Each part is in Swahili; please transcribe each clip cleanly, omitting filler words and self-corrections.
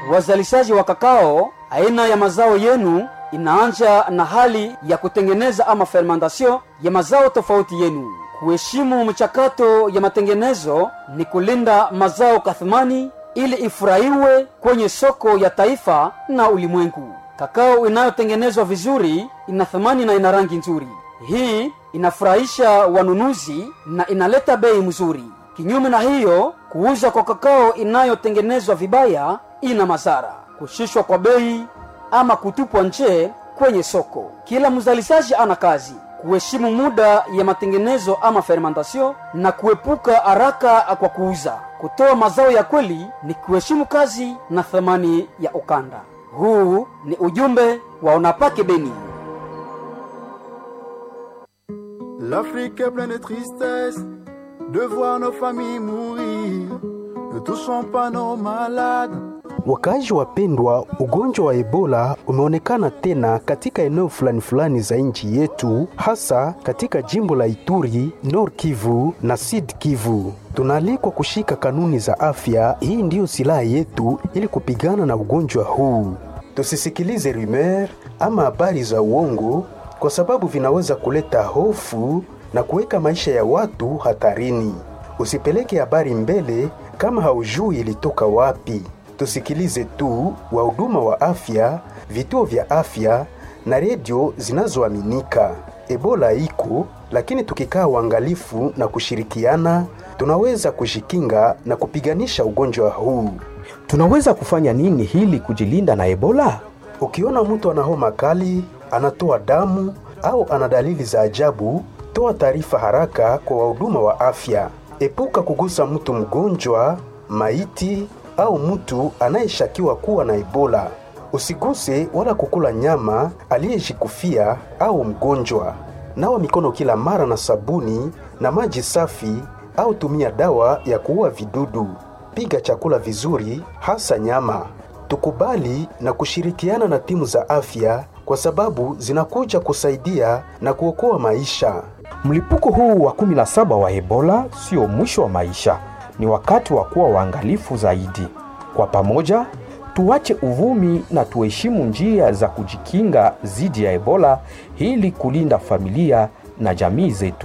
Wazalishaji wa kakao, aina ya mazao yenu inaanza na hali ya kutengeneza ama fermentation ya mazao tofauti yenu. Kuheshimu mchakato ya matengenezo ni kulinda mazao kathmani ili ifurahiwe kwenye soko ya taifa na ulimwengu. Kakao inayotengenezwa vizuri ina thamani na ina rangi nzuri. Hii inafurahisha wanunuzi na inaleta bei mzuri. Kinyume na hiyo, kuuza kwa kakao inayotengenezwa vibaya ina madhara: kushushwa kwa bei ama kutupwa nje kwenye soko. Kila mzalishaji ana kazi kuheshimu muda ya matengenezo ama fermentation na kuepuka haraka kwa kuuza. Kutoa mazao ya kweli ni kuheshimu kazi na thamani ya ukanda. Huu ni ujumbe wa Unapake Beni. L'Afrique est pleine de tristesse de voir nos familles mourir. Ne touchons pas nos malades. Wakazi wapendwa, ugonjwa wa Ebola umeonekana tena katika eneo fulani za nchi yetu, hasa katika jimbo la Ituri, Nord Kivu na Sud Kivu. Tunaalikwa kushika kanuni za afya. Hii ndiyo silaha yetu ili kupigana na ugonjwa huu. Tusisikilize rumeur ama habari za uongo, kwa sababu vinaweza kuleta hofu na kuweka maisha ya watu hatarini. Usipeleke habari mbele kama haujui ilitoka wapi. Tusikilize tu wahuduma wa afya, vituo vya afya na redio zinazoaminika. Ebola iko, lakini tukikaa uangalifu na kushirikiana, tunaweza kujikinga na kupiganisha ugonjwa huu. Tunaweza kufanya nini hili kujilinda na Ebola? Ukiona mtu ana homa kali, anatoa damu au ana dalili za ajabu, toa taarifa haraka kwa wahuduma wa afya. Epuka kugusa mtu mgonjwa, maiti au mtu anayeshakiwa kuwa na Ebola. Usiguse wala kukula nyama aliyejikufia au mgonjwa. Nawa mikono kila mara na sabuni na maji safi au tumia dawa ya kuua vidudu. Piga chakula vizuri, hasa nyama. Tukubali na kushirikiana na timu za afya kwa sababu zinakuja kusaidia na kuokoa maisha. Mlipuko huu wa 17 wa Ebola sio mwisho wa maisha. Ni wakati wa kuwa waangalifu zaidi. Kwa pamoja, tuache uvumi na tuheshimu njia za kujikinga dhidi ya Ebola ili kulinda familia na jamii zetu.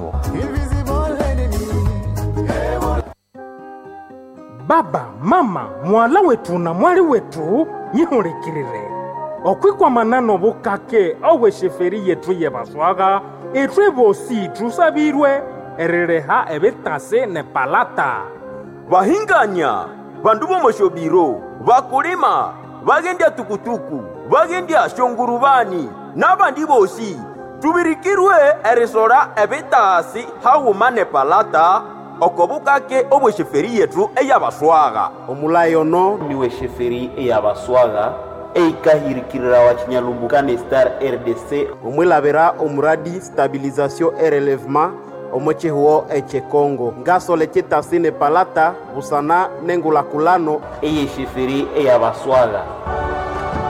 Baba, mama, mwala wetu na mwali wetu nyihulikirire. Okwikwa manano bukake owe sheferi yetu yebaswaga, etwe bosi tusabirwe erereha ebetase ne palata. Bahinganya, bandu bomoshobiro, bakulima, bagendia tukutuku, bagendia shongurubani, n'abandi bosi tubirikirwe eresora ebetasi hawumane palata okobukake obwe sheferi yetu eyabaswaga. Omulayono niwe sheferi eyabaswaga eikahirikirira wa Kinyalumbukane Star RDC omwilabira omuradi stabilisation et relèvement omoche huo eche Kongo ngaso leche tasine palata busana nengula kulano eye sheferi eyabaswaga.